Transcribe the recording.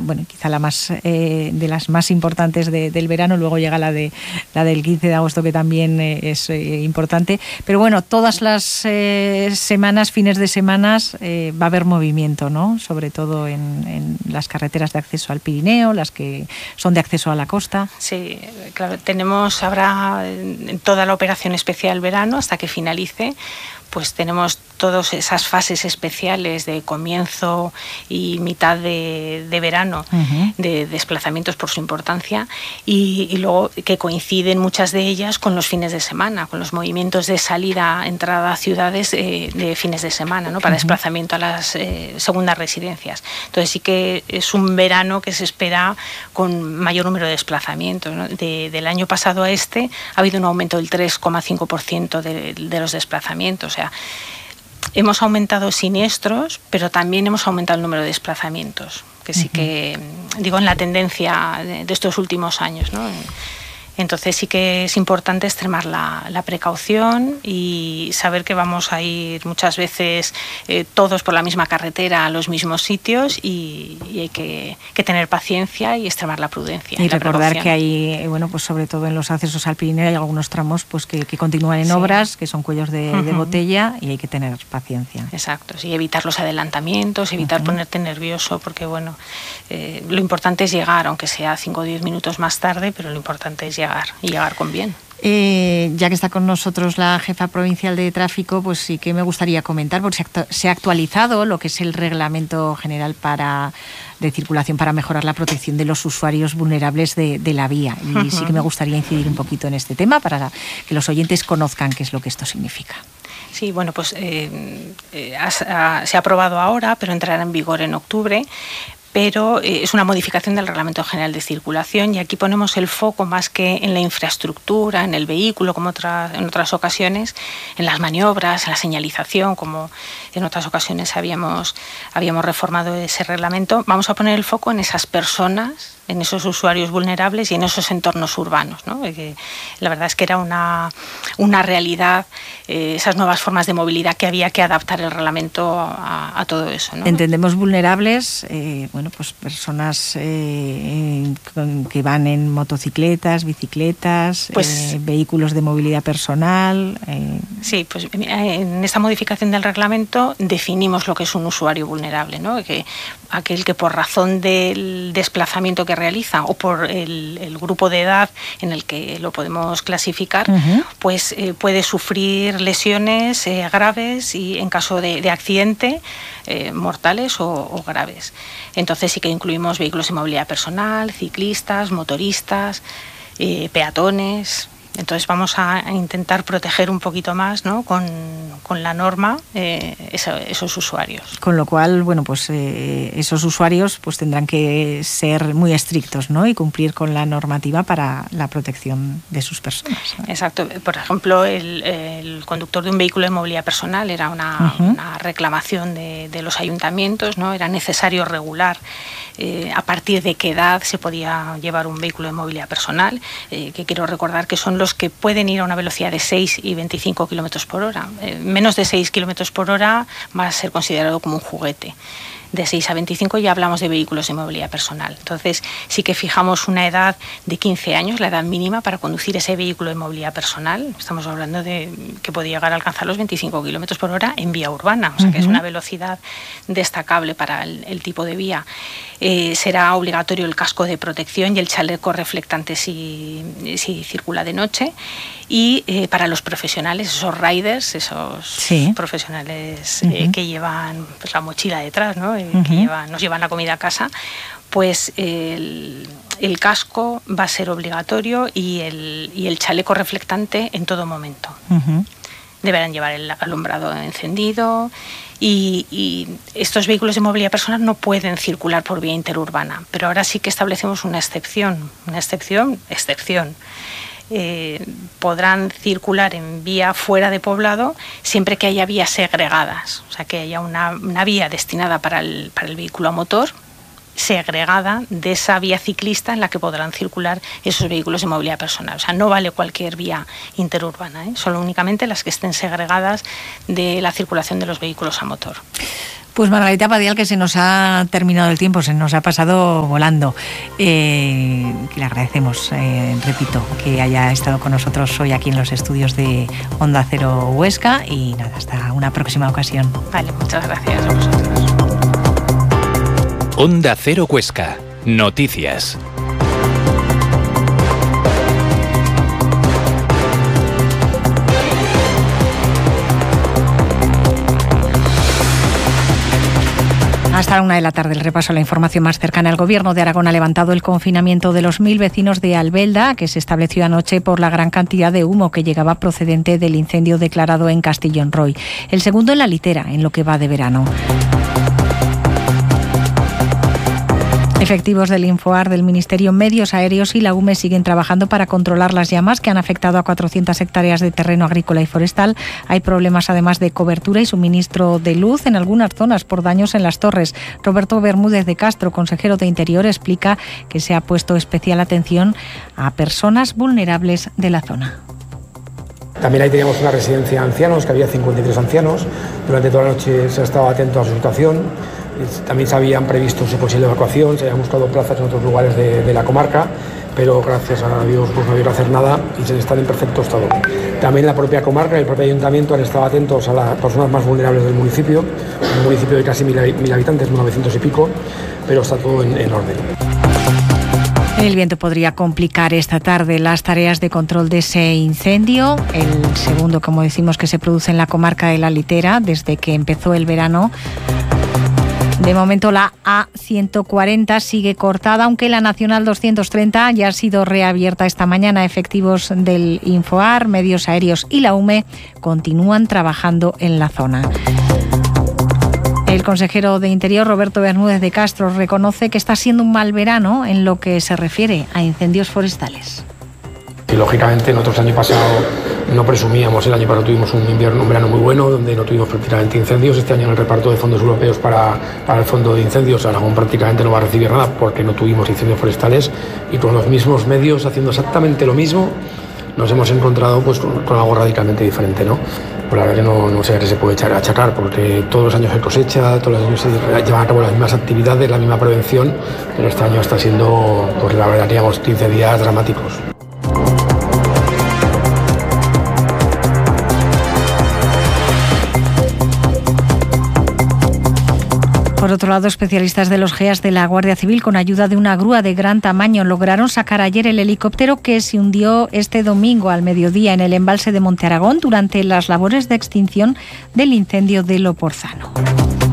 bueno, quizá la más de las más importantes del verano. Luego llega la del 15 de agosto, que también es importante. Pero bueno, todas las semanas, fines de semanas, va a haber movimiento, ¿no? Sobre todo en las carreteras de acceso al Pirineo, las que son de acceso a la costa. Sí, claro, habrá en toda la operación especial verano hasta que finalice, pues tenemos todas esas fases especiales de comienzo y mitad de verano, de desplazamientos por su importancia, y luego que coinciden muchas de ellas con los fines de semana, con los movimientos de salida, entrada a ciudades de fines de semana, ¿no? Para desplazamiento a las segundas residencias. Entonces sí que es un verano que se espera con mayor número de desplazamientos, ¿no? Del año pasado a este ha habido un aumento del 3,5% de los desplazamientos. O sea, hemos aumentado siniestros, pero también hemos aumentado el número de desplazamientos, que sí que, digo, en la tendencia de estos últimos años, ¿no? Entonces sí que es importante extremar la precaución y saber que vamos a ir muchas veces todos por la misma carretera a los mismos sitios, y hay que tener paciencia y extremar la prudencia. Y recordar que hay, bueno, pues sobre todo en los accesos al Pirineo hay algunos tramos pues que continúan en obras, que son cuellos de botella, y hay que tener paciencia. Exacto, sí, evitar los adelantamientos, evitar ponerte nervioso, porque bueno, lo importante es llegar, aunque sea 5 o 10 minutos más tarde, pero lo importante es llegar con bien. Ya que está con nosotros la jefa provincial de tráfico, pues sí que me gustaría comentar, porque se ha actualizado lo que es el Reglamento General de Circulación para mejorar la protección de los usuarios vulnerables de la vía. Y sí que me gustaría incidir un poquito en este tema para que los oyentes conozcan qué es lo que esto significa. Sí, bueno, pues se ha aprobado ahora, pero entrará en vigor en octubre. Pero es una modificación del Reglamento General de Circulación, y aquí ponemos el foco más que en la infraestructura, en el vehículo, como en otras ocasiones, en las maniobras, en la señalización, como en otras ocasiones habíamos reformado ese reglamento. Vamos a poner el foco en esas personas, en esos usuarios vulnerables y en esos entornos urbanos, ¿no? La verdad es que era una realidad, esas nuevas formas de movilidad, que había que adaptar el reglamento a todo eso, ¿no? Entendemos vulnerables, bueno, pues personas que van en motocicletas, bicicletas, pues, vehículos de movilidad personal. Sí, pues en esta modificación del reglamento definimos lo que es un usuario vulnerable, ¿no? Aquel que por razón del desplazamiento que realiza o por el grupo de edad en el que lo podemos clasificar, pues puede sufrir lesiones graves, y en caso de accidente, mortales o graves. Entonces sí que incluimos vehículos de movilidad personal, ciclistas, motoristas, peatones. Entonces vamos a intentar proteger un poquito más, ¿no? con la norma esos usuarios. Con lo cual, bueno, pues esos usuarios pues tendrán que ser muy estrictos, ¿no? Y cumplir con la normativa para la protección de sus personas, ¿no? Exacto. Por ejemplo, el conductor de un vehículo de movilidad personal era una reclamación de los ayuntamientos, ¿no? Era necesario regular a partir de qué edad se podía llevar un vehículo de movilidad personal, que quiero recordar que son los que pueden ir a una velocidad de 6 y 25 kilómetros por hora. Menos de 6 kilómetros por hora va a ser considerado como un juguete. De 6 a 25 ya hablamos de vehículos de movilidad personal. Entonces sí que fijamos una edad de 15 años, la edad mínima para conducir ese vehículo de movilidad personal. Estamos hablando de que puede llegar a alcanzar los 25 kilómetros por hora en vía urbana, o sea que es una velocidad destacable para el tipo de vía. Será obligatorio el casco de protección y el chaleco reflectante si circula de noche. Y para los profesionales, esos riders, esos profesionales que llevan pues, la mochila detrás, ¿no? Que nos llevan la comida a casa, pues el casco va a ser obligatorio, y el chaleco reflectante en todo momento. Deberán llevar el alumbrado encendido, y estos vehículos de movilidad personal no pueden circular por vía interurbana, pero ahora sí que establecemos una excepción. Podrán circular en vía fuera de poblado siempre que haya vías segregadas, o sea que haya una vía destinada para el vehículo a motor, segregada de esa vía ciclista en la que podrán circular esos vehículos de movilidad personal. O sea, no vale cualquier vía interurbana, solo únicamente las que estén segregadas de la circulación de los vehículos a motor. Pues Margarita Padial, que se nos ha terminado el tiempo, se nos ha pasado volando. Le agradecemos, repito, que haya estado con nosotros hoy aquí en los estudios de Onda Cero Huesca y nada, hasta una próxima ocasión. Vale, muchas gracias a vosotros. Onda Cero Huesca. Noticias. Hasta la 1 p.m, el repaso a la información más cercana. El Gobierno de Aragón ha levantado el confinamiento de los 1.000 vecinos de Albelda, que se estableció anoche por la gran cantidad de humo que llegaba procedente del incendio declarado en Castillón Roy. El segundo en la Litera, en lo que va de verano. Efectivos del Infoar, del Ministerio, Medios Aéreos y la UME siguen trabajando para controlar las llamas que han afectado a 400 hectáreas de terreno agrícola y forestal. Hay problemas además de cobertura y suministro de luz en algunas zonas por daños en las torres. Roberto Bermúdez de Castro, consejero de Interior, explica que se ha puesto especial atención a personas vulnerables de la zona. También ahí teníamos una residencia de ancianos, que había 53 ancianos. Durante toda la noche se ha estado atento a su situación. También se habían previsto su posible evacuación, se habían buscado plazas en otros lugares de la comarca, pero gracias a Dios pues no había que hacer nada y se están en perfecto estado. También la propia comarca y el propio ayuntamiento han estado atentos a las personas más vulnerables del municipio, un municipio de casi 1.000 habitantes, 900 y pico, pero está todo en orden. El viento podría complicar esta tarde las tareas de control de ese incendio, el segundo, como decimos, que se produce en la comarca de la Litera desde que empezó el verano. De momento la A140 sigue cortada, aunque la Nacional 230 ya ha sido reabierta esta mañana. Efectivos del Infoar, Medios Aéreos y la UME continúan trabajando en la zona. El consejero de Interior, Roberto Bermúdez de Castro, reconoce que está siendo un mal verano en lo que se refiere a incendios forestales. Y lógicamente nosotros el año pasado no presumíamos, el año pasado tuvimos un verano muy bueno donde no tuvimos prácticamente incendios. Este año en el reparto de fondos europeos para el fondo de incendios Aragón prácticamente no va a recibir nada porque no tuvimos incendios forestales, y con los mismos medios haciendo exactamente lo mismo nos hemos encontrado pues con algo radicalmente diferente, ¿no? Pues la verdad que no sé a qué se puede achacar, porque todos los años se cosecha, todos los años se llevan a cabo las mismas actividades, la misma prevención, pero este año está siendo, pues la verdad, digamos, 15 días dramáticos. Por otro lado, especialistas de los GEAS de la Guardia Civil, con ayuda de una grúa de gran tamaño, lograron sacar ayer el helicóptero que se hundió este domingo al mediodía en el embalse de Monte Aragón durante las labores de extinción del incendio de Loporzano.